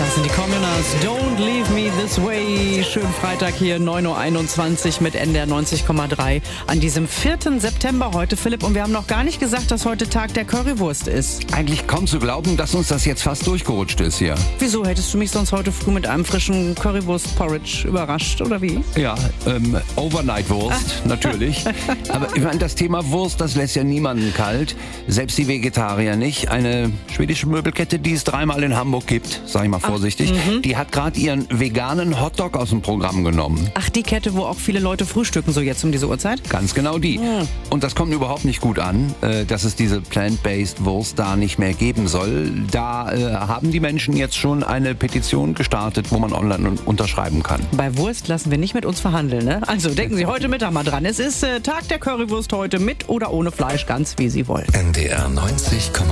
Das sind die Communers. Don't leave me this way. Schönen Freitag hier, 9.21 Uhr mit NDR 90,3 an diesem 4. September heute, Philipp. Und wir haben noch gar nicht gesagt, dass heute Tag der Currywurst ist. Eigentlich kaum zu glauben, dass uns das jetzt fast durchgerutscht ist hier. Wieso? Hättest du mich sonst heute früh mit einem frischen Currywurst-Porridge überrascht, oder wie? Ja, Overnight-Wurst, natürlich. Aber ich meine, das Thema Wurst, das lässt ja niemanden kalt. Selbst die Vegetarier nicht. Eine schwedische Möbelkette, die es 3-mal in Hamburg gibt, sag ich mal vorsichtig, die hat gerade ihren veganen Hotdog aus dem Programm genommen. Ach, die Kette, wo auch viele Leute frühstücken, so jetzt um diese Uhrzeit? Ganz genau die. Und das kommt überhaupt nicht gut an, dass es diese plant-based Wurst da nicht mehr geben soll. Da haben die Menschen jetzt schon eine Petition gestartet, wo man online unterschreiben kann. Bei Wurst lassen wir nicht mit uns verhandeln, ne? Also denken Sie heute Mittag mal dran. Es ist Tag der Currywurst heute, mit oder ohne Fleisch, ganz wie Sie wollen. NDR 90,3